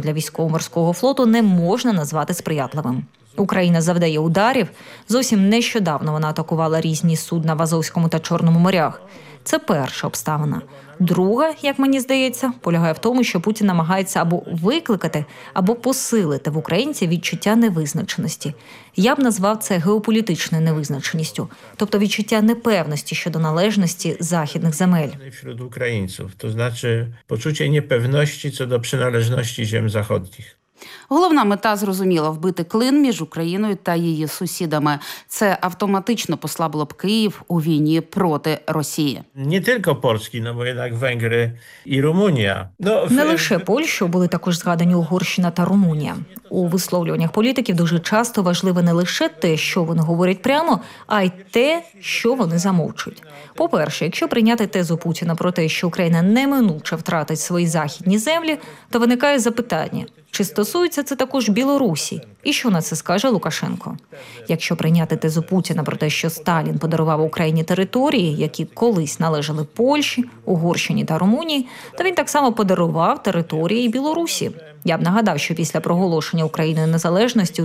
для військово-морського флоту не можна назвати сприятливим. Україна завдає ударів. Зовсім нещодавно вона атакувала різні судна в Азовському та Чорному морях. Це перша обставина. Друга, як мені здається, полягає в тому, що Путін намагається або викликати, або посилити в українців відчуття невизначеності. Я б назвав це геополітичною невизначеністю, тобто відчуття непевності щодо належності західних земель. Wśród Ukraińców, to znaczy poczucie niepewności co do przynależności ziem zachodnich. Головна мета, зрозуміло, вбити клин між Україною та її сусідами. Це автоматично послабило б Київ у війні проти Росії. Nie tylko Polski, no bo jednak Węgry i Rumunia. Не лише Польща, були також згадані Угорщина та Румунія. У висловлюваннях політиків дуже часто важливе не лише те, що вони говорять прямо, а й те, що вони замовчують. По-перше, якщо прийняти тезу Путіна про те, що Україна неминуче втратить свої західні землі, то виникає запитання, чи стосується це також Білорусі? І що на це скаже Лукашенко? Якщо прийняти тезу Путіна про те, що Сталін подарував Україні території, які колись належали Польщі, Угорщині та Румунії, то він так само подарував території Білорусі. Я б нагадав, що після проголошення Україною незалежності у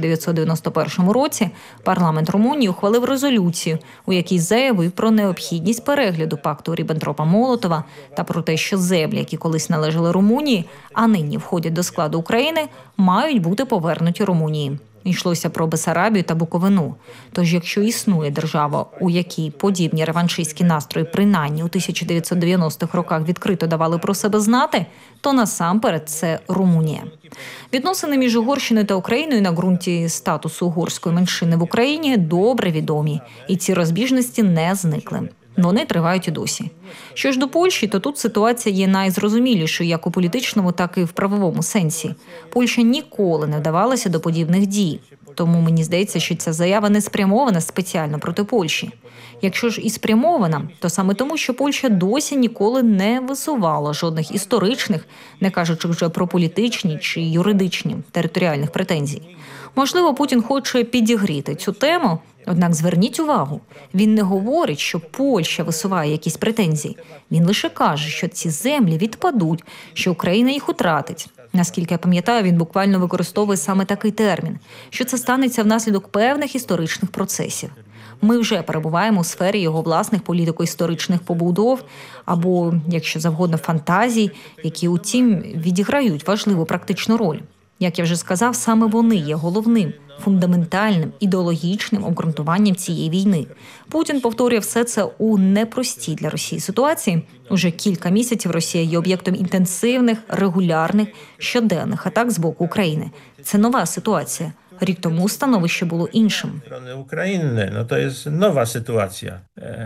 1991 році парламент Румунії ухвалив резолюцію, у якій заявив про необхідність перегляду пакту Ріббентропа-Молотова та про те, що землі, які колись належали Румунії, а нині входять до складу України, мають бути повернуті Румунії. Йшлося про Бессарабію та Буковину. Тож, якщо існує держава, у якій подібні реваншистські настрої принаймні у 1990-х роках відкрито давали про себе знати, то насамперед це Румунія. Відносини між Угорщиною та Україною на ґрунті статусу угорської меншини в Україні добре відомі, і ці розбіжності не зникли. Вони тривають і досі. Що ж до Польщі, то тут ситуація є найзрозумілішою як у політичному, так і в правовому сенсі. Польща ніколи не вдавалася до подібних дій. Тому мені здається, що ця заява не спрямована спеціально проти Польщі. Якщо ж і спрямована, то саме тому, що Польща досі ніколи не висувала жодних історичних, не кажучи вже про політичні чи юридичні територіальних претензій. Можливо, Путін хоче підігріти цю тему, однак зверніть увагу, він не говорить, що Польща висуває якісь претензії. Він лише каже, що ці землі відпадуть, що Україна їх втратить. Наскільки я пам'ятаю, він буквально використовує саме такий термін, що це станеться внаслідок певних історичних процесів. Ми вже перебуваємо у сфері його власних політико-історичних побудов або, якщо завгодно, фантазій, які, утім, відіграють важливу практичну роль. Як я вже сказав, саме вони є головним, фундаментальним, ідеологічним обґрунтуванням цієї війни. Путін повторює все це у непростій для Росії ситуації. Уже кілька місяців Росія є об'єктом інтенсивних, регулярних, щоденних атак з боку України. Це нова ситуація. Рік тому становище було іншим. України, no to jest nowa sytuacja.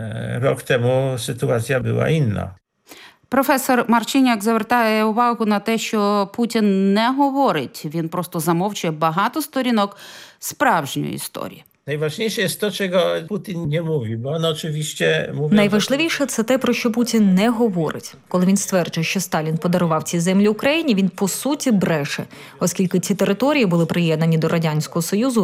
Rok temu sytuacja była inna. Професор Марчиняк звертає увагу на те, що Путін не говорить, він просто замовчує багато сторінок справжньої історії. Najważniejsze jest to, czego Putin nie mówi, bo on oczywiście mówi... Найважливіше – це те, про що Путін не говорить. Коли він стверджує, що Сталін подарував ці землі Україні, він по суті бреше, оскільки ці території були приєднані до Радянського Союзу у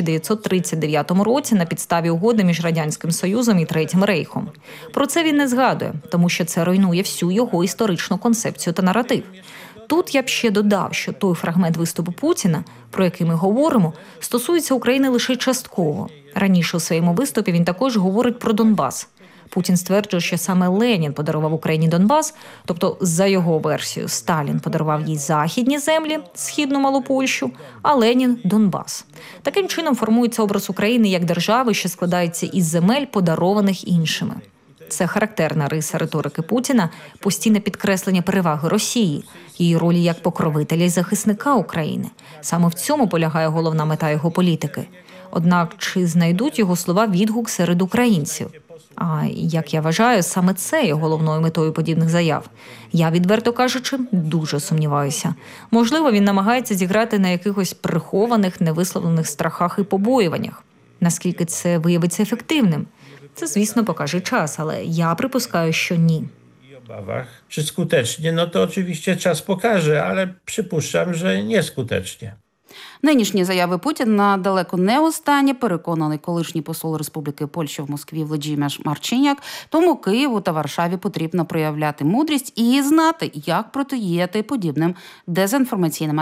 1939 році на підставі угоди між Радянським Союзом і Третім Рейхом. Про це він не згадує, тому що це руйнує всю його історичну концепцію та наратив. Тут я б ще додав, що той фрагмент виступу Путіна, про який ми говоримо, стосується України лише частково. Раніше у своєму виступі він також говорить про Донбас. Путін стверджує, що саме Ленін подарував Україні Донбас, тобто, за його версією, Сталін подарував їй західні землі, східну Малу Польщу, а Ленін – Донбас. Таким чином формується образ України як держави, що складається із земель, подарованих іншими. Це характерна риса риторики Путіна – постійне підкреслення переваги Росії, її ролі як покровителя і захисника України. Саме в цьому полягає головна мета його політики. Однак, чи знайдуть його слова відгук серед українців? А, як я вважаю, саме це є головною метою подібних заяв. Я, відверто кажучи, дуже сумніваюся. Можливо, він намагається зіграти на якихось прихованих, невисловлених страхах і побоюваннях. Наскільки це виявиться ефективним? Це, звісно, покаже час, але я припускаю, що ні. Czy skutecznie, no to oczywiście czas pokaże, ale przypuszczam, że nieskutecznie. Нинішні заяви Путіна далеко не останні, переконаний колишній посол Республіки Польща в Москві Владимир Марчиняк. Тому Києву та Варшаві потрібно проявляти мудрість і знати, як протидіяти подібним дезінформаційним